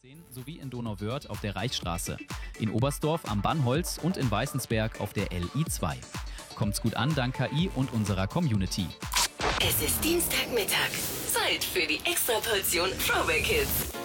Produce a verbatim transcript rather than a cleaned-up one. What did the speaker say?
sowie in Donauwörth auf der Reichsstraße, in Oberstdorf am Bannholz und in Weißensberg auf der L I zwei. Kommt's gut an dank K I und unserer Community. Es ist Dienstagmittag. Zeit für die Extraportion Throwback Hits.